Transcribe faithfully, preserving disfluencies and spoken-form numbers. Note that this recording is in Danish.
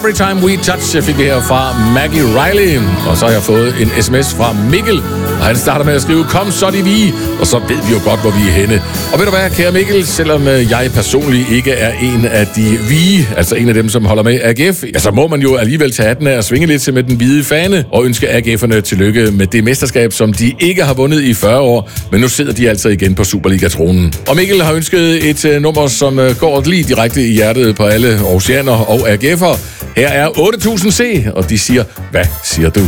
Every Time We Touch. Jeg fik det her fra Maggie Riley. Og så har jeg fået en sms fra Mikkel. Og han starter med at skrive, kom så de vi. Og så ved vi jo godt, hvor vi er henne. Og ved du hvad, kære Mikkel, selvom jeg personligt ikke er en af de vi, altså en af dem, som holder med A G F, ja, så må man jo alligevel tage hatten af og svinge lidt til med den hvide fane og ønske A G F'erne tillykke med det mesterskab, som de ikke har vundet i fyrre år, men nu sidder de altså igen på Superliga-tronen. Og Mikkel har ønsket et uh, nummer, som uh, går lige direkte i hjertet på alle oceaner og A G F'er. Her er otte tusind C, og de siger, hvad siger du?